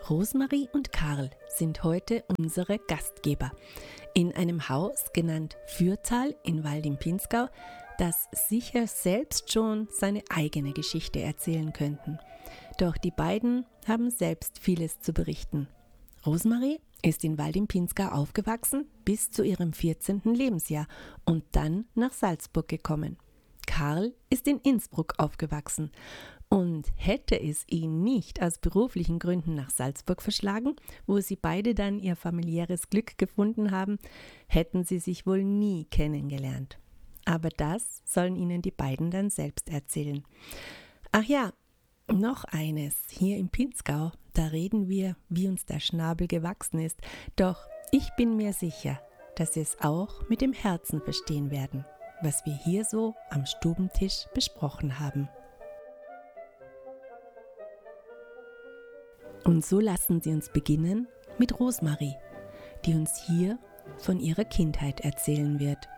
Rosemarie und Karl sind heute unsere Gastgeber in einem Haus, genannt Fürtal in Wald im Pinzgau, das sicher selbst schon seine eigene Geschichte erzählen könnten. Doch die beiden haben selbst vieles zu berichten. Rosemarie ist in Wald im Pinzgau aufgewachsen bis zu ihrem 14. Lebensjahr und dann nach Salzburg gekommen. Karl ist in Innsbruck aufgewachsen. Und hätte es ihn nicht aus beruflichen Gründen nach Salzburg verschlagen, wo sie beide dann ihr familiäres Glück gefunden haben, hätten sie sich wohl nie kennengelernt. Aber das sollen ihnen die beiden dann selbst erzählen. Ach ja, noch eines. Hier im Pinzgau, da reden wir, wie uns der Schnabel gewachsen ist. Doch ich bin mir sicher, dass sie es auch mit dem Herzen verstehen werden, was wir hier so am Stubentisch besprochen haben. Und so lassen Sie uns beginnen mit Rosemarie, die uns hier von ihrer Kindheit erzählen wird.